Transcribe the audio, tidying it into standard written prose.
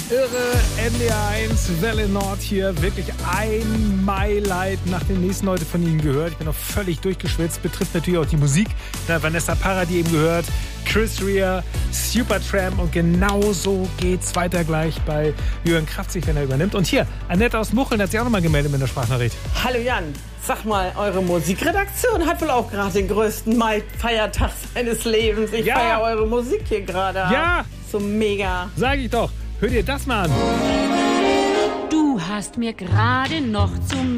Irre, NDR1, Welle Nord hier. Wirklich ein Maileid nach dem nächsten heute von Ihnen gehört. Ich bin noch völlig durchgeschwitzt. Betrifft natürlich auch die Musik. Da Vanessa Parra, die eben gehört. Chris Rea, Supertramp. Und genauso geht's weiter gleich bei Jürgen Kraftzig, wenn er übernimmt. Und hier, Annette aus Mucheln hat sich auch nochmal gemeldet mit einer Sprachnachricht. Hallo Jan, sag mal, eure Musikredaktion hat wohl auch gerade den größten Mai-Feiertag seines Lebens. Ich feiere eure Musik hier gerade. Ja! So mega. Sag ich doch. Hör dir das mal an. Du hast mir gerade noch zum